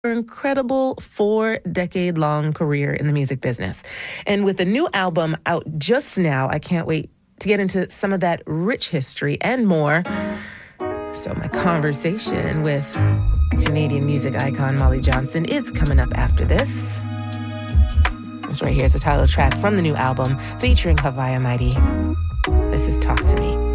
her incredible 4-decade-long career in the music business. And with the new album out just now, I can't wait to get into some of that rich history and more. So my conversation with Canadian music icon Molly Johnson is coming up after this. This right here is the title track from the new album featuring Haviah Mighty. This is Talk to Me.